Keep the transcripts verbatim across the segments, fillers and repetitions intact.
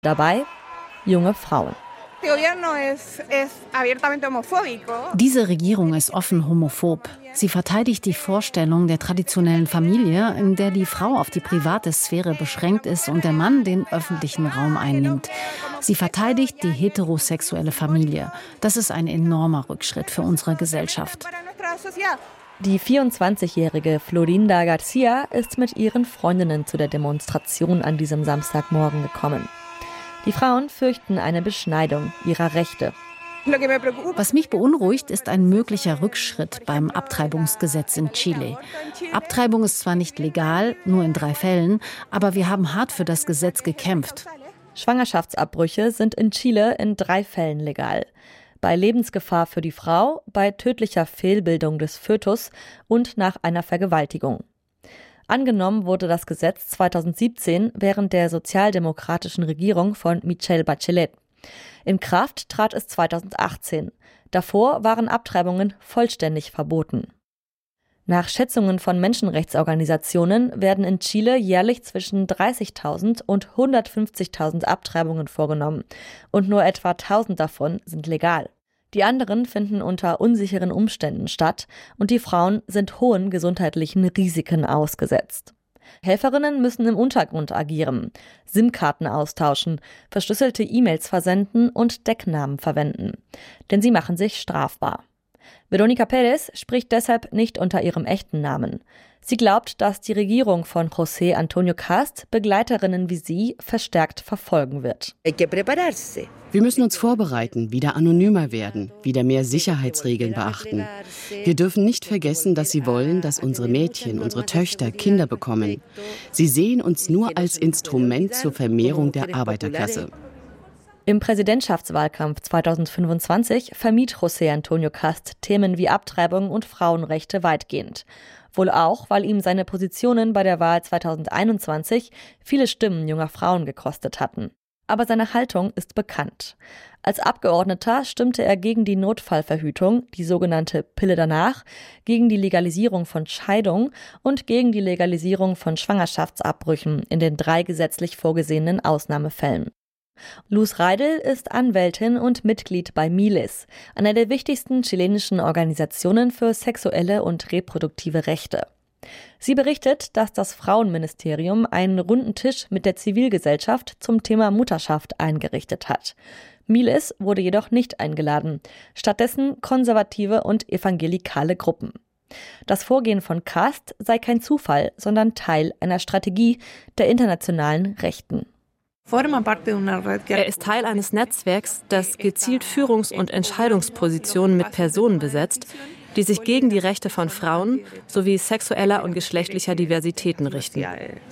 Dabei junge Frauen. Diese Regierung ist offen homophob. Sie verteidigt die Vorstellung der traditionellen Familie, in der die Frau auf die private Sphäre beschränkt ist und der Mann den öffentlichen Raum einnimmt. Sie verteidigt die heterosexuelle Familie. Das ist ein enormer Rückschritt für unsere Gesellschaft. Die vierundzwanzigjährige Florinda Garcia ist mit ihren Freundinnen zu der Demonstration an diesem Samstagmorgen gekommen. Die Frauen fürchten eine Beschneidung ihrer Rechte. Was mich beunruhigt, ist ein möglicher Rückschritt beim Abtreibungsgesetz in Chile. Abtreibung ist zwar nicht legal, nur in drei Fällen, aber wir haben hart für das Gesetz gekämpft. Schwangerschaftsabbrüche sind in Chile in drei Fällen legal. Bei Lebensgefahr für die Frau, bei tödlicher Fehlbildung des Fötus und nach einer Vergewaltigung. Angenommen wurde das Gesetz zweitausendsiebzehn während der sozialdemokratischen Regierung von Michelle Bachelet. In Kraft trat es zweitausendachtzehn. Davor waren Abtreibungen vollständig verboten. Nach Schätzungen von Menschenrechtsorganisationen werden in Chile jährlich zwischen dreißigtausend und hundertfünfzigtausend Abtreibungen vorgenommen und nur etwa tausend davon sind legal. Die anderen finden unter unsicheren Umständen statt und die Frauen sind hohen gesundheitlichen Risiken ausgesetzt. Helferinnen müssen im Untergrund agieren, SIM-Karten austauschen, verschlüsselte E-Mails versenden und Decknamen verwenden. Denn sie machen sich strafbar. Veronica Pérez spricht deshalb nicht unter ihrem echten Namen. Sie glaubt, dass die Regierung von José Antonio Cast Begleiterinnen wie sie verstärkt verfolgen wird. Wir müssen uns vorbereiten, wieder anonymer werden, wieder mehr Sicherheitsregeln beachten. Wir dürfen nicht vergessen, dass sie wollen, dass unsere Mädchen, unsere Töchter Kinder bekommen. Sie sehen uns nur als Instrument zur Vermehrung der Arbeiterklasse. Im Präsidentschaftswahlkampf zweitausendfünfundzwanzig vermied José Antonio Cast Themen wie Abtreibung und Frauenrechte weitgehend. Wohl auch, weil ihm seine Positionen bei der Wahl zweitausendeinundzwanzig viele Stimmen junger Frauen gekostet hatten. Aber seine Haltung ist bekannt. Als Abgeordneter stimmte er gegen die Notfallverhütung, die sogenannte Pille danach, gegen die Legalisierung von Scheidung und gegen die Legalisierung von Schwangerschaftsabbrüchen in den drei gesetzlich vorgesehenen Ausnahmefällen. Luz Reidel ist Anwältin und Mitglied bei Miles, einer der wichtigsten chilenischen Organisationen für sexuelle und reproduktive Rechte. Sie berichtet, dass das Frauenministerium einen runden Tisch mit der Zivilgesellschaft zum Thema Mutterschaft eingerichtet hat. Miles wurde jedoch nicht eingeladen, stattdessen konservative und evangelikale Gruppen. Das Vorgehen von Cast sei kein Zufall, sondern Teil einer Strategie der internationalen Rechten. Er ist Teil eines Netzwerks, das gezielt Führungs- und Entscheidungspositionen mit Personen besetzt, die sich gegen die Rechte von Frauen sowie sexueller und geschlechtlicher Diversitäten richten.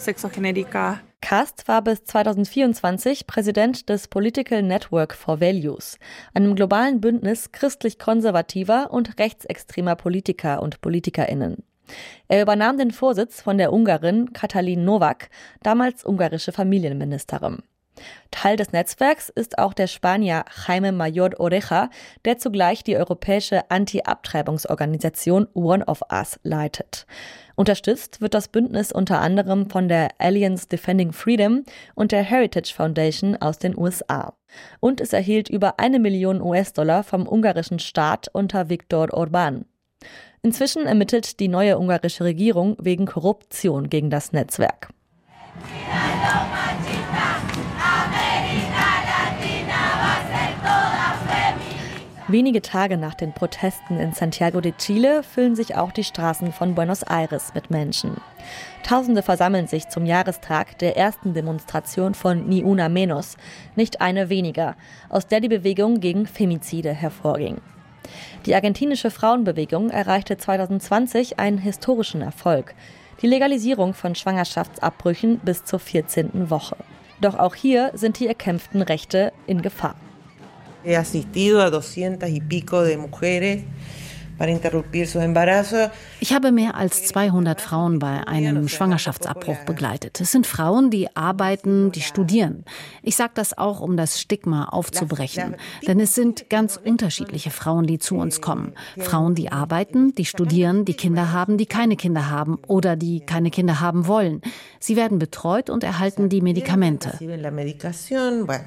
Cast war bis zweitausendvierundzwanzig Präsident des Political Network for Values, einem globalen Bündnis christlich-konservativer und rechtsextremer Politiker und PolitikerInnen. Er übernahm den Vorsitz von der Ungarin Katalin Novák, damals ungarische Familienministerin. Teil des Netzwerks ist auch der Spanier Jaime Mayor Oreja, der zugleich die europäische Anti-Abtreibungsorganisation One of Us leitet. Unterstützt wird das Bündnis unter anderem von der Alliance Defending Freedom und der Heritage Foundation aus den U S A. Und es erhielt über eine Million U S-Dollar vom ungarischen Staat unter Viktor Orbán. Inzwischen ermittelt die neue ungarische Regierung wegen Korruption gegen das Netzwerk. Wenige Tage nach den Protesten in Santiago de Chile füllen sich auch die Straßen von Buenos Aires mit Menschen. Tausende versammeln sich zum Jahrestag der ersten Demonstration von Ni Una Menos, nicht eine weniger, aus der die Bewegung gegen Femizide hervorging. Die argentinische Frauenbewegung erreichte zweitausendzwanzig einen historischen Erfolg, die Legalisierung von Schwangerschaftsabbrüchen bis zur vierzehnten Woche. Doch auch hier sind die erkämpften Rechte in Gefahr. He asistido a doscientas y pico de mujeres para interrumpir sus embarazos. Ich habe mehr als zweihundert Frauen bei einem Schwangerschaftsabbruch begleitet. Es sind Frauen, die arbeiten, die studieren. Ich sage das auch, um das Stigma aufzubrechen. Denn es sind ganz unterschiedliche Frauen, die zu uns kommen. Frauen, die arbeiten, die studieren, die Kinder haben, die keine Kinder haben oder die keine Kinder haben wollen. Sie werden betreut und erhalten die Medikamente.